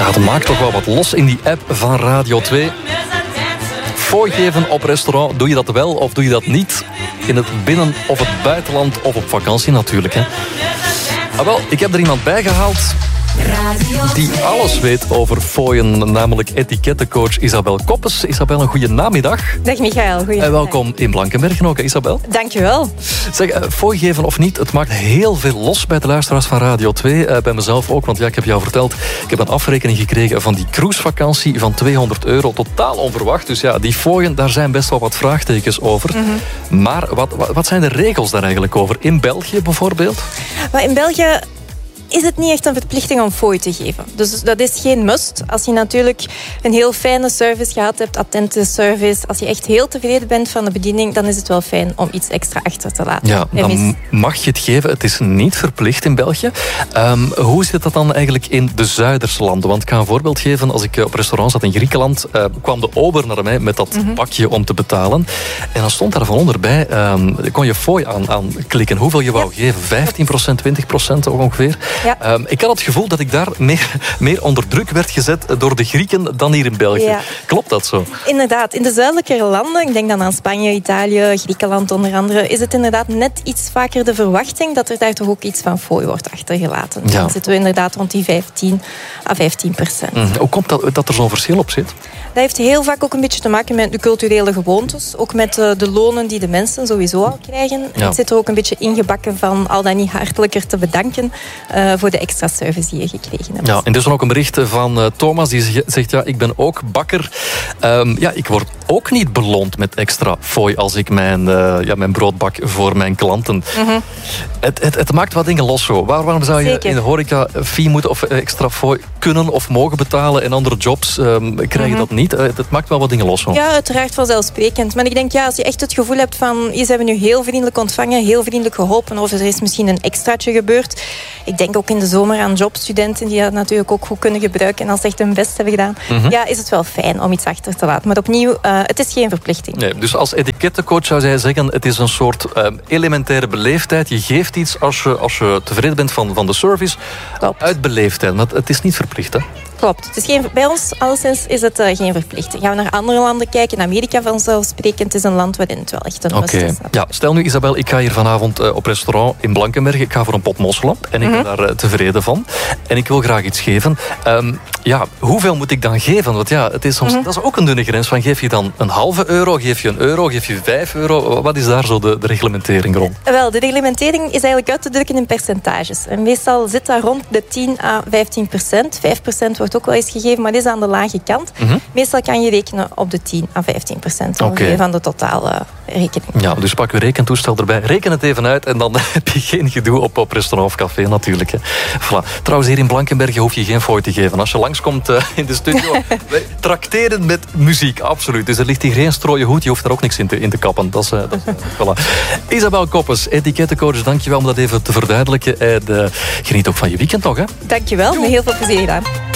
Ja, het maakt toch wel wat los in die app van Radio 2. Fooi geven op restaurant, doe je dat wel of doe je dat niet? In het binnen- of het buitenland of op vakantie natuurlijk. Hè. Ah, wel, ik heb er iemand bij gehaald die alles weet over fooien, namelijk etikettencoach Isabel Koppes. Isabel, een goede namiddag. Dag Michael, goeiedag. En welkom in Blankenbergen ook, Isabel. Dankjewel. Zeg, fooi geven of niet, het maakt heel veel los bij de luisteraars van Radio 2. Bij mezelf ook, want ja, ik heb jou verteld, ik heb een afrekening gekregen van die cruisevakantie van €200. Totaal onverwacht. Dus ja, die fooien, daar zijn best wel wat vraagtekens over. Mm-hmm. Maar wat zijn de regels daar eigenlijk over? In België bijvoorbeeld? Maar in België is het niet echt een verplichting om fooi te geven. Dus dat is geen must. Als je natuurlijk een heel fijne service gehad hebt, attente service, als je echt heel tevreden bent van de bediening, dan is het wel fijn om iets extra achter te laten. Ja, dan mag je het geven. Het is niet verplicht in België. Hoe zit dat dan eigenlijk in de Zuiderse landen? Want ik ga een voorbeeld geven. Als ik op restaurant zat in Griekenland, kwam de ober naar mij met dat bakje om te betalen. En dan stond daar van onderbij, kon je fooi aan klikken. Hoeveel je wou geven? 15%, 20% ongeveer? Ja. Ik had het gevoel dat ik daar meer onder druk werd gezet door de Grieken dan hier in België. Ja. Klopt dat zo? Inderdaad. In de zuidelijkere landen, ik denk dan aan Spanje, Italië, Griekenland onder andere, is het inderdaad net iets vaker de verwachting dat er daar toch ook iets van fooi wordt achtergelaten. Ja. Dan zitten we inderdaad rond die 15%. Hoe komt dat er zo'n verschil op zit? Dat heeft heel vaak ook een beetje te maken met de culturele gewoontes. Ook met de lonen die de mensen sowieso al krijgen. Ja. Het zit er ook een beetje ingebakken van al dan niet hartelijker te bedanken voor de extra service die je gekregen hebt. Ja, en er is dan ook een bericht van Thomas die zegt, ja, ik ben ook bakker. Ik word ook niet beloond met extra fooi als ik mijn brood bak voor mijn klanten. Mm-hmm. Het maakt wat dingen los zo. Waarom zou je Zeker. In de horeca fee moeten of extra fooi kunnen of mogen betalen en andere jobs krijg je dat niet? Het maakt wel wat dingen los zo. Ja, uiteraard vanzelfsprekend. Maar ik denk, ja, als je echt het gevoel hebt van, ze hebben nu heel vriendelijk ontvangen, heel vriendelijk geholpen, of er is misschien een extraatje gebeurd. Ik denk ook in de zomer aan jobstudenten die dat natuurlijk ook goed kunnen gebruiken en als ze echt hun best hebben gedaan. Mm-hmm. Ja, is het wel fijn om iets achter te laten. Maar opnieuw, het is geen verplichting. Nee, dus als etikettencoach zou zij zeggen, het is een soort elementaire beleefdheid. Je geeft iets als je tevreden bent van de service. Klopt. Uit beleefdheid. Maar het is niet verplicht, hè? Klopt. Het is bij ons alleszins is het geen verplichting. Gaan we naar andere landen kijken, in Amerika vanzelfsprekend is een land waarin het wel echt een must is. Ja, stel nu Isabel, ik ga hier vanavond op restaurant in Blankenbergen. Ik ga voor een pot mosselen en ik ben daar tevreden van. En ik wil graag iets geven. Hoeveel moet ik dan geven? Want ja, het is soms, dat is ook een dunne grens. Van, geef je dan €0,5, geef je €1, geef je €5? Wat is daar zo de reglementering rond? Wel, de reglementering is eigenlijk uit te drukken in percentages. En meestal zit dat rond de 10 à 15%. 5% wordt ook wel eens gegeven, maar dat is aan de lage kant. Mm-hmm. Meestal kan je rekenen op de 10 à 15% van de totale rekening. Ja, dus pak je rekentoestel erbij, reken het even uit en dan heb je geen gedoe op restaurant of café natuurlijk. Hè. Voilà. Trouwens, hier in Blankenbergen hoef je geen fooi te geven. Als je langskomt in de studio, wij trakteren met muziek, absoluut. Dus er ligt hier geen strooien hoed, je hoeft er ook niks in te kappen. Voilà. Isabel Koppes, etikettencoach, dankjewel om dat even te verduidelijken. En geniet ook van je weekend nog, hè? Dankjewel, met heel veel plezier gedaan.